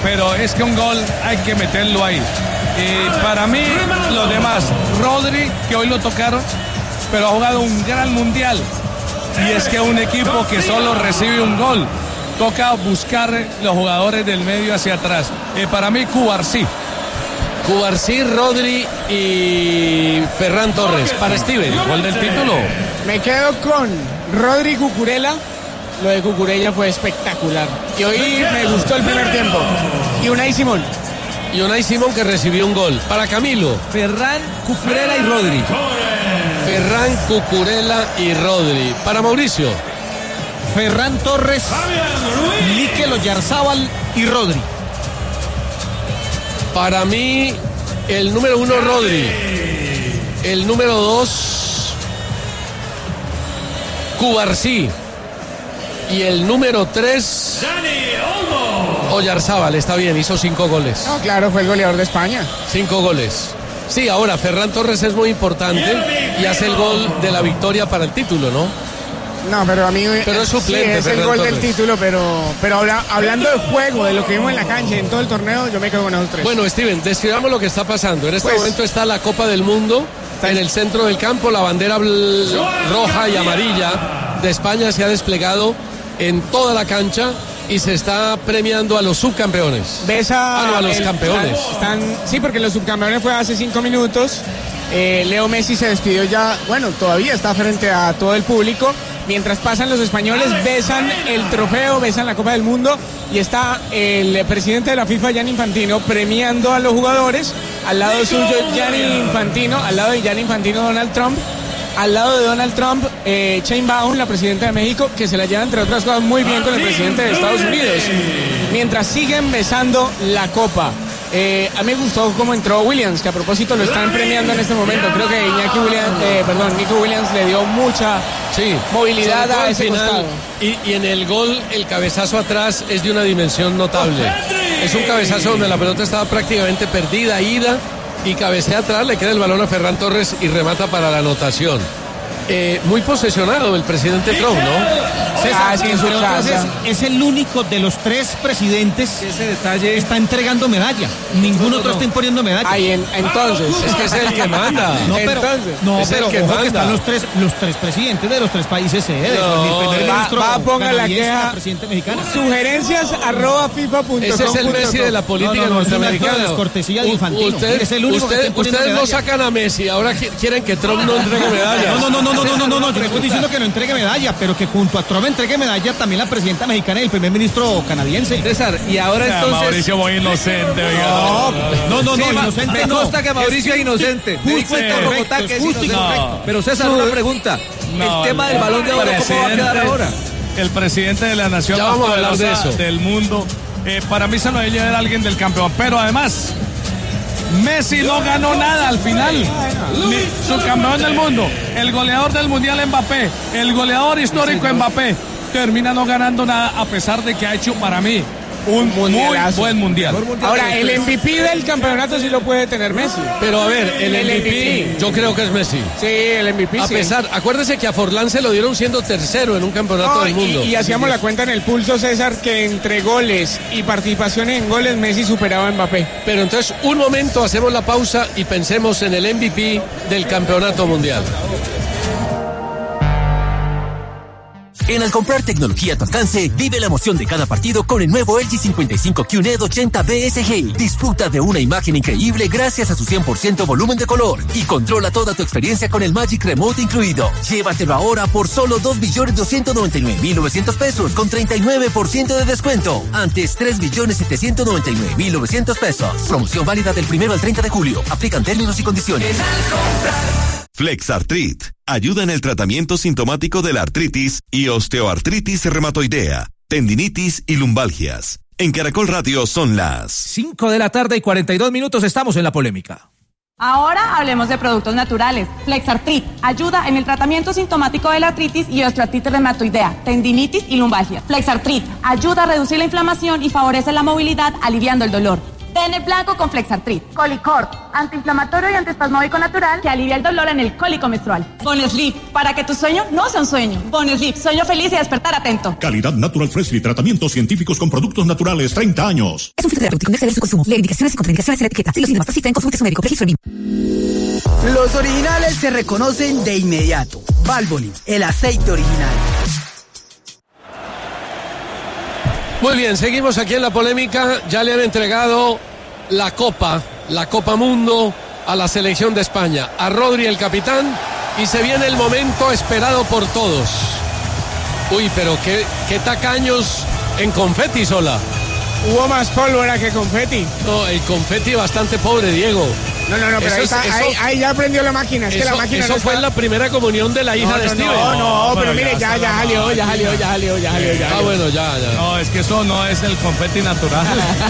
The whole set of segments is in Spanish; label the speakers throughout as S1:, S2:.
S1: pero es que un gol hay que meterlo ahí. Para mí, los demás, Rodri, que hoy lo tocaron, pero ha jugado un gran mundial. Y es que un equipo que solo recibe un gol, toca buscar los jugadores del medio hacia atrás. Para mí, Cubarsí, Rodri y Ferran Torres. Para Steven, ¿gol del título?
S2: Me quedo con Rodri Cucurella. Lo de Cucurella fue espectacular. Y hoy me gustó el primer tiempo. Y Unai Simón,
S3: que recibió un gol. Para Camilo,
S4: Ferran, Cucurella y Rodri.
S3: Ferran, Cucurella y Rodri. Para Mauricio,
S4: Ferran Torres, Mikel Oyarzábal y Rodri.
S3: Para mí, el número 1, Rodri. El número 2, Cubarsí. Y el número 3, Oyarzábal. Está bien, hizo 5 goles.
S2: no, claro, fue el goleador de España.
S3: 5 goles. Sí, ahora Ferran Torres es muy importante y hace el gol de la victoria para el título, ¿no?
S2: No, pero a mí
S3: Pero es suplente,
S2: sí, es el
S3: Ferran
S2: gol
S3: Torres.
S2: del título, pero hablando de juego, de lo que vimos en la cancha, en todo el torneo, yo me quedo con esos 3.
S3: Bueno, Steven, describamos lo que está pasando. En este
S2: Pues,
S3: momento está la Copa del Mundo en el centro del campo. La bandera roja y amarilla de España se ha desplegado en toda la cancha y se está premiando a los subcampeones. A los campeones.
S2: Sí, porque los subcampeones fue hace 5 minutos. Leo Messi se despidió ya, bueno, todavía está frente a todo el público. Mientras pasan los españoles, besan el trofeo, besan la Copa del Mundo y está el presidente de la FIFA, Gianni Infantino, premiando a los jugadores. Al lado suyo, al lado de Gianni Infantino, Donald Trump. Al lado de Donald Trump, Sheinbaum, la presidenta de México, que se la lleva, entre otras cosas, muy bien con el presidente de Estados Unidos. Mientras siguen besando la copa. A mí me gustó cómo entró Williams, que a propósito lo están premiando en este momento. Creo que Nico Williams le dio mucha movilidad a ese costado.
S3: Y en el gol, el cabezazo atrás es de una dimensión notable. Es un cabezazo donde la pelota estaba prácticamente perdida, ida, y cabecea atrás, le queda el balón a Ferran Torres y remata para la anotación. Muy posesionado el presidente Trump, ¿no?
S4: César, entre otros, es el único de los 3 presidentes. Ese detalle está entregando medalla. Ningún otro está imponiendo medalla.
S2: Entonces.
S3: Es que es el que manda.
S4: Pero ojo que están los tres presidentes de los 3 países sedes. El primer ministro
S2: ponga la queja.
S4: Presidente mexicano.
S2: Sugerencias @fifa.com.
S3: Ese es el Messi de la política norteamericana.
S4: Es cortesía de Infantino. Es el único
S3: ustedes no sacan a Messi, ahora quieren que Trump no entregue medalla.
S4: No, yo no estoy diciendo que no entregue medalla, pero que junto a Trump entregue medalla también la presidenta mexicana y el primer ministro canadiense.
S5: César, y ahora entonces...
S1: Mauricio muy inocente,
S4: No,
S5: inocente me consta que Mauricio es inocente.
S4: Justo y Bogotá, que es inocente.
S5: Pero César, una pregunta. El tema del Balón de Oro, ¿cómo va a quedar ahora?
S1: El presidente de la nación
S3: ya
S1: más
S3: vamos a hablar de
S1: poderosa
S3: eso
S1: del mundo, para mí se lo debe llevar alguien del campeón, pero además Messi no ganó nada al final. Subcampeón del mundo, el goleador del mundial Mbappé, el goleador histórico Mbappé, termina no ganando nada a pesar de que ha hecho para mí un muy buen mundial.
S2: Ahora, el MVP del campeonato sí lo puede tener Messi.
S3: Pero a ver, el MVP yo creo que es Messi.
S2: Sí, el MVP
S3: a pesar, acuérdese que a Forlán se lo dieron siendo tercero en un campeonato del mundo.
S2: Y hacíamos la cuenta en el pulso, César, que entre goles y participaciones en goles Messi superaba a Mbappé.
S3: Pero entonces, un momento, hacemos la pausa y pensemos en el MVP del campeonato mundial.
S6: En al comprar tecnología a tu alcance, vive la emoción de cada partido con el nuevo LG 55 QNED 80 BSG. Disfruta de una imagen increíble gracias a su 100% volumen de color y controla toda tu experiencia con el Magic Remote incluido. Llévatelo ahora por solo 2.299.900 pesos con 39% de descuento. Antes 3.799.900 pesos. Promoción válida del 1 al 30 de julio. Aplican términos y condiciones.
S7: Flexartrit ayuda en el tratamiento sintomático de la artritis y osteoartritis reumatoidea, tendinitis y lumbalgias. En Caracol Radio son las
S5: 5 de la tarde y 42 minutos, estamos en la polémica.
S8: Ahora hablemos de productos naturales. Flexartrit ayuda en el tratamiento sintomático de la artritis y osteoartritis reumatoidea, tendinitis y lumbalgia. Flexartrit ayuda a reducir la inflamación y favorece la movilidad aliviando el dolor. Dene blanco con Flexartrit. Colicort, antiinflamatorio y antiespasmódico natural que alivia el dolor en el cólico menstrual. Bonesleep, para que tu sueño no sea un sueño. Bonesleep, sueño feliz y despertar atento.
S9: Calidad Natural Freshly, tratamientos científicos con productos naturales, 30 años.
S10: Es un filtro terapéutico, no exceder su consumo. Lee indicaciones y contraindicaciones en la etiqueta. Si los síntomas persisten, consulte su médico. Registro NIM.
S11: Los originales se reconocen de inmediato. Valvoline, el aceite original.
S3: Muy bien, seguimos aquí en la polémica. Ya le han entregado la Copa Mundo a la selección de España, a Rodri el capitán, y se viene el momento esperado por todos. Uy, pero qué tacaños en confeti, Sola.
S2: Hubo más pólvora que confeti.
S3: No, el confeti bastante pobre, Diego.
S2: No, pero ahí ya prendió la máquina. Es que la máquina
S3: eso fue en la primera comunión de la hija de Steven.
S2: No, pero mire, ya salió.
S3: Ah, bueno, ya.
S1: No, es que eso no es el confeti natural.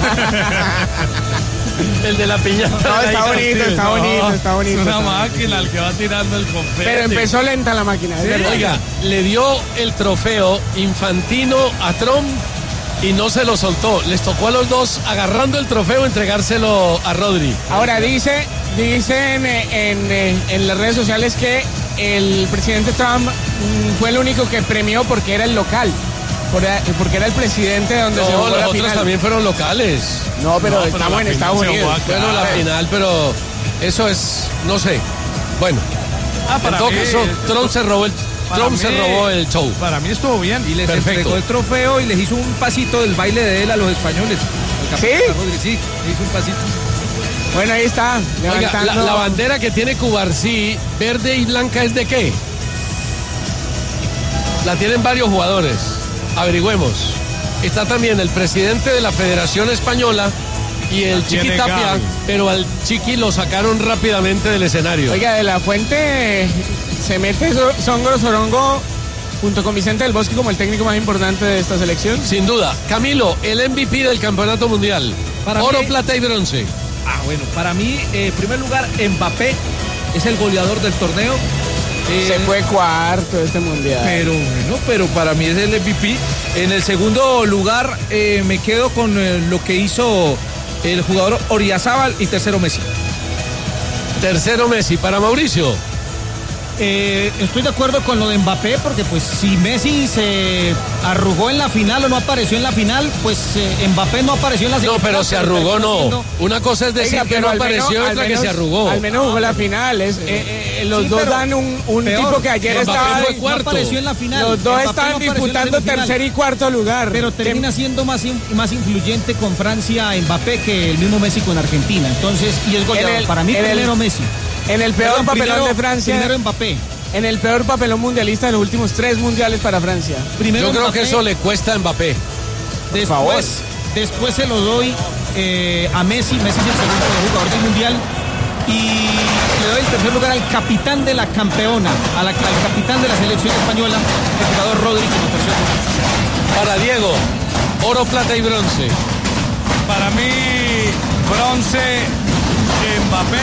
S3: El de la piñata.
S2: No, está bonito.
S1: Es una máquina el que va tirando el confeti.
S2: Pero empezó lenta la máquina.
S1: Sí.
S3: Oiga, le dio el trofeo Infantino a Trump y no se lo soltó. Les tocó a los dos, agarrando el trofeo, entregárselo a Rodri.
S2: Ahora dicen en las redes sociales que el presidente Trump fue el único que premió porque era el local. Porque era el presidente de donde se jugó la final.
S3: Los otros también fueron locales.
S2: No, pero estamos en Estados Unidos.
S3: Bueno, la final, pero eso es, no sé. Bueno, en todo caso, Trump se robó el show.
S1: Para mí estuvo bien.
S5: Y les entregó el trofeo y les hizo un pasito del baile de él a los españoles.
S2: ¿Sí?
S5: Sí, hizo un pasito.
S2: Bueno, ahí está.
S3: Oiga, la bandera que tiene Cubarsí, verde y blanca, ¿es de qué? La tienen varios jugadores. Averigüemos. Está también el presidente de la Federación Española y el Chiqui Tapia, pero al Chiqui lo sacaron rápidamente del escenario.
S2: Oiga, de la Fuente se mete Songo Sorongo junto con Vicente del Bosque como el técnico más importante de esta selección.
S3: Sin duda. Camilo, el MVP del Campeonato Mundial. Oro, plata y bronce.
S5: Bueno, para mí, en primer lugar, Mbappé es el goleador del torneo.
S2: Se fue cuarto de este mundial.
S5: Pero para mí es el MVP. En el segundo lugar me quedo con lo que hizo el jugador Oriazábal y tercero Messi.
S3: Tercero Messi. Para Mauricio.
S4: Estoy de acuerdo con lo de Mbappé, porque pues si Messi se arrugó en la final o no apareció en la final, pues Mbappé no apareció en la final.
S3: No, pero se arrugó no. Una cosa es decir que no apareció, otra que se arrugó.
S2: Al menos jugó la final. Los dos dan un tipo que ayer estaba
S3: fue cuarto.
S4: No apareció en la final.
S2: Los dos están disputando tercer y cuarto lugar.
S4: Pero termina siendo más influyente con Francia Mbappé que el mismo Messi con Argentina. Entonces, y es goleador. Para mí primero Messi.
S2: En el peor papelón de Francia.
S4: Primero Mbappé.
S2: En el peor papelón mundialista de los últimos 3 mundiales para Francia.
S3: Yo creo que eso le cuesta a Mbappé.
S4: Después se lo doy a Messi. Messi es el segundo jugador del mundial. Y le doy el tercer lugar al capitán de la campeona, al capitán de la selección española, el jugador Rodri, como tercer lugar.
S3: Para Diego, oro, plata y bronce.
S1: Para mí, bronce, Mbappé,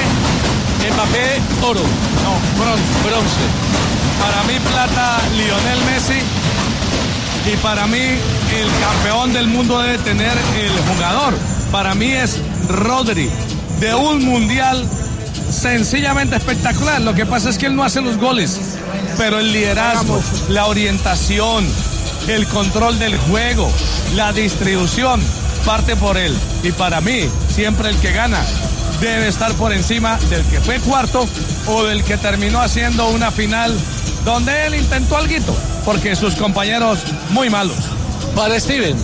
S1: oro. No, bronce. Para mí, plata, Lionel Messi. Y para mí, el campeón del mundo debe tener el jugador. Para mí es Rodri, de un mundial sencillamente espectacular. Lo que pasa es que él no hace los goles, pero el liderazgo, la orientación, el control del juego, la distribución, parte por él. Y para mí, siempre el que gana debe estar por encima del que fue cuarto o del que terminó haciendo una final donde él intentó alguito, porque sus compañeros muy malos.
S3: Para Steven.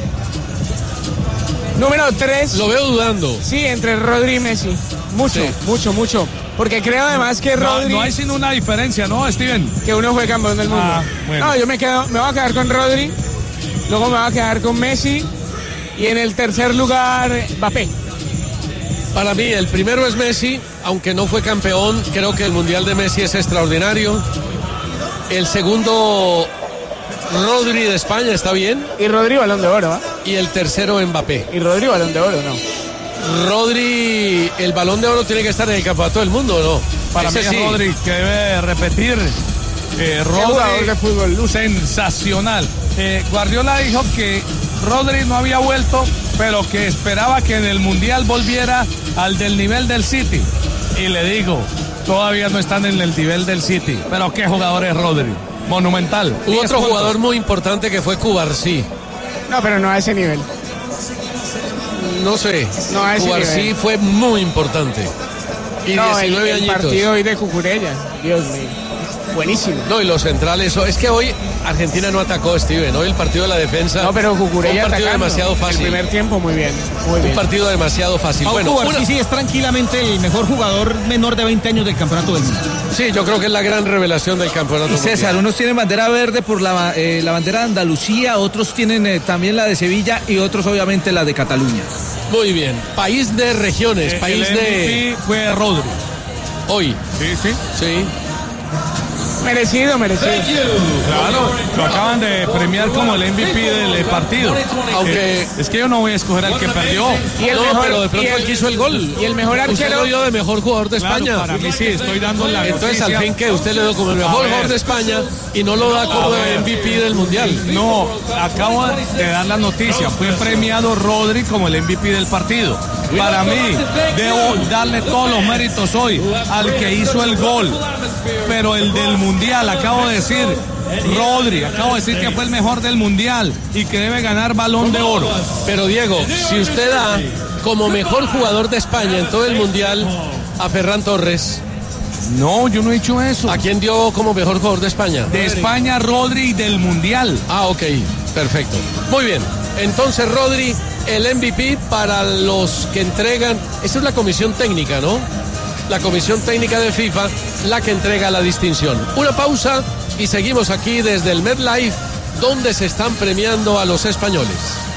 S2: Número 3.
S3: Lo veo dudando.
S2: Sí, entre Rodri y Messi. Mucho. Porque creo además que Rodri...
S1: No hay sino una diferencia, ¿no, Steven?
S2: Que uno fue campeón del mundo.
S1: Bueno.
S2: No, yo me voy a quedar con Rodri. Luego me voy a quedar con Messi. Y en el tercer lugar, Mbappé.
S3: Para mí, el primero es Messi, aunque no fue campeón. Creo que el Mundial de Messi es extraordinario. El segundo, Rodri de España, está bien.
S2: Y Rodri, Balón de Oro, ¿eh?
S3: Y el tercero, Mbappé.
S2: Y Rodri, Balón de Oro, ¿no?
S3: Rodri, el Balón de Oro tiene que estar en el campeonato del mundo, ¿no?
S1: Para mí es Rodri, que debe repetir. Rodri,
S2: de fútbol,
S1: sensacional. Guardiola dijo que Rodri no había vuelto, pero que esperaba que en el Mundial volviera al del nivel del City. Y le digo, todavía no están en el nivel del City. Pero qué jugador es Rodri, monumental.
S3: Hubo otro jugador muy importante que fue Cubarsí.
S2: No, pero no a ese nivel.
S3: No sé,
S2: no a ese
S3: Cubarsí
S2: nivel.
S3: fue muy importante. Y
S2: no,
S3: 19
S2: el
S3: añitos.
S2: partido hoy de Cucurella, Dios mío. Buenísimo.
S3: No, y los centrales, es que hoy Argentina no atacó, Steven, hoy el partido de la defensa.
S2: No, pero Cucurella
S3: fue un partido
S2: atacando.
S3: demasiado fácil.
S2: El primer tiempo muy bien.
S3: Un partido demasiado fácil. Bueno,
S4: sí es tranquilamente el mejor jugador menor de 20 años del campeonato del mundo.
S3: Sí, yo creo que es la gran revelación del campeonato.
S5: Y César, unos tienen bandera verde por la bandera de Andalucía, otros tienen también la de Sevilla y otros obviamente la de Cataluña.
S3: Muy bien, país de regiones, país
S1: el MVP fue Rodri.
S3: Hoy. Sí.
S2: Merecido.
S1: Claro, lo acaban de premiar como el MVP del partido.
S3: Aunque
S1: es que yo no voy a escoger al que perdió.
S2: Y el
S3: no,
S2: mejor,
S3: pero de pronto él quiso el gol.
S2: Y el mejor
S3: Usted
S2: arquero.
S3: lo dio de mejor jugador de
S1: Claro,
S3: España.
S1: para mí sí, estoy dando la
S3: Entonces,
S1: noticia.
S3: al fin que usted le dio como el mejor jugador de España y no lo da como MVP del Mundial.
S1: No, acabo de dar la noticia. Fue premiado Rodri como el MVP del partido. Para mí, debo darle todos los méritos hoy al que hizo el gol. Pero el del Mundial, acabo de decir, Rodri, acabo de decir que fue el mejor del Mundial y que debe ganar Balón de Oro.
S3: Pero Diego, si usted da como mejor jugador de España en todo el Mundial a Ferran Torres.
S1: No, yo no he dicho eso.
S3: ¿A quién dio como mejor jugador de España?
S1: De España, Rodri, y del Mundial.
S3: Ah, ok, perfecto. Muy bien, entonces Rodri, el MVP para los que entregan, esa es la comisión técnica, ¿no? La comisión técnica de FIFA, la que entrega la distinción. Una pausa y seguimos aquí desde el MetLife, donde se están premiando a los españoles.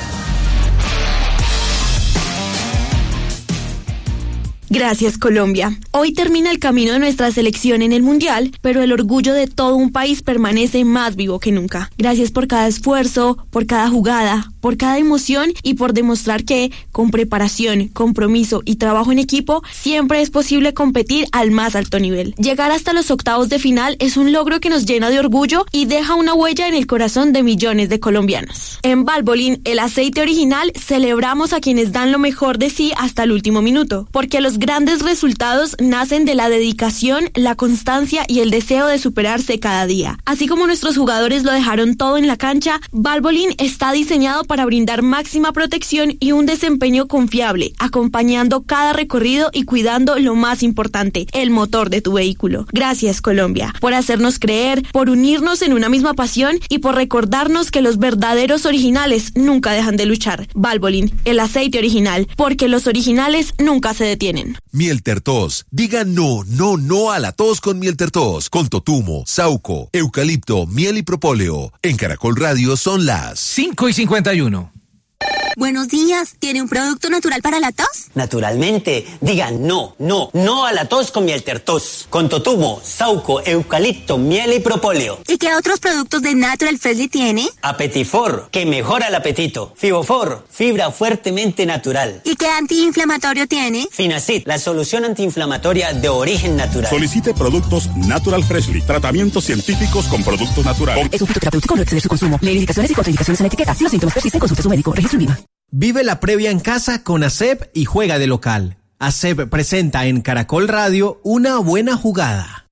S12: Gracias, Colombia. Hoy termina el camino de nuestra selección en el Mundial, pero el orgullo de todo un país permanece más vivo que nunca. Gracias por cada esfuerzo, por cada jugada, por cada emoción y por demostrar que, con preparación, compromiso y trabajo en equipo, siempre es posible competir al más alto nivel. Llegar hasta los octavos de final es un logro que nos llena de orgullo y deja una huella en el corazón de millones de colombianos. En Valvoline, el aceite original, celebramos a quienes dan lo mejor de sí hasta el último minuto, porque los grandes resultados nacen de la dedicación, la constancia y el deseo de superarse cada día. Así como nuestros jugadores lo dejaron todo en la cancha, Valvoline está diseñado para brindar máxima protección y un desempeño confiable, acompañando cada recorrido y cuidando lo más importante, el motor de tu vehículo. Gracias, Colombia, por hacernos creer, por unirnos en una misma pasión y por recordarnos que los verdaderos originales nunca dejan de luchar. Valvoline, el aceite original, porque los originales nunca se detienen.
S13: Miel Tertos. Diga no a la tos con Miel Tertos. Con totumo, sauco, eucalipto, miel y propóleo. En Caracol Radio son las
S5: 5:51.
S14: Buenos días, ¿tiene un producto natural para la tos?
S15: Naturalmente, diga no a la tos con Miel Tertos. Con totumo, sauco, eucalipto, miel y propóleo.
S14: ¿Y qué otros productos de Natural Freshly tiene?
S15: Apetifor, que mejora el apetito. Fibofor, fibra fuertemente natural.
S14: ¿Y qué antiinflamatorio tiene?
S15: Finacid, la solución antiinflamatoria de origen natural.
S9: Solicite productos Natural Freshly. Tratamientos científicos con productos naturales.
S10: Es un fitoterapéutico, no exceder su consumo. Lee indicaciones y contraindicaciones en la etiqueta. Si los síntomas persisten, consulte a su médico. Registro INVIMA.
S16: Vive la previa en casa con ASEP y juega de local. ASEP presenta en Caracol Radio Una Buena Jugada.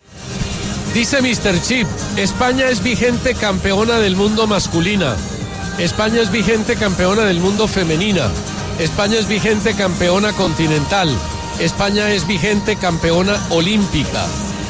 S3: Dice Mr. Chip, España es vigente campeona del mundo masculina. España es vigente campeona del mundo femenina. España es vigente campeona continental. España es vigente campeona olímpica.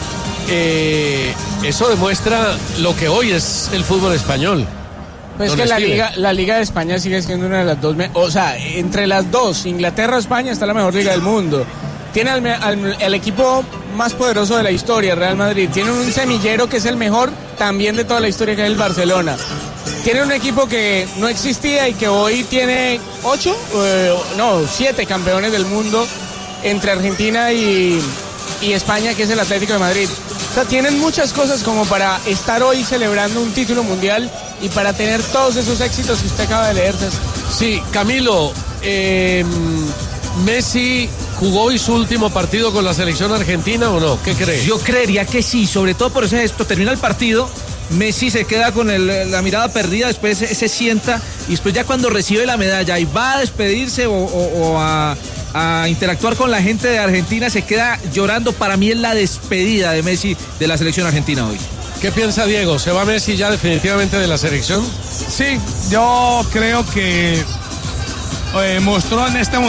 S3: Eso demuestra lo que hoy es el fútbol español.
S2: Pues que la Liga de España sigue siendo una de las dos, entre las dos, Inglaterra o España, está la mejor liga del mundo. Tiene el equipo más poderoso de la historia, Real Madrid. Tiene un semillero que es el mejor también de toda la historia, que es el Barcelona. Tiene un equipo que no existía y que hoy tiene 7 campeones del mundo entre Argentina y España, que es el Atlético de Madrid. O sea, tienen muchas cosas como para estar hoy celebrando un título mundial y para tener todos esos éxitos que usted acaba de leer.
S3: Sí, Camilo, ¿Messi jugó hoy su último partido con la selección argentina o no? ¿Qué crees?
S5: Yo creería que sí, sobre todo por ese gesto. Termina el partido Messi se queda con la mirada perdida, después se sienta y después ya cuando recibe la medalla y va a despedirse o a interactuar con la gente de Argentina, se queda llorando. Para mí es la despedida de Messi de la selección argentina hoy.
S3: ¿Qué piensa Diego? ¿Se va Messi ya definitivamente de la selección?
S1: Sí, yo creo que mostró en este mundial